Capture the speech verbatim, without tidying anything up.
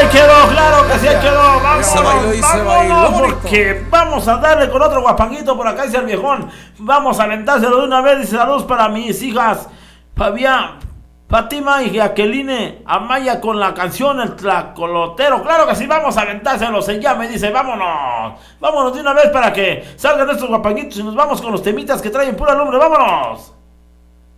ahí quedó, claro que sí, ahí quedó. Vámonos, Se bailó y se bailó vámonos, bonito. porque vamos a darle con otro guapanguito por acá, dice el viejón. Vamos a aventárselo de una vez, dice saludos para mis hijas, Fabián, Fátima y Jacqueline Amaya con la canción El Tlacolotero. Claro que sí, vamos a aventárselo, se llama y dice, vámonos. Vámonos de una vez para que salgan estos guapanguitos y nos vamos con los temitas que traen pura lumbre, vámonos.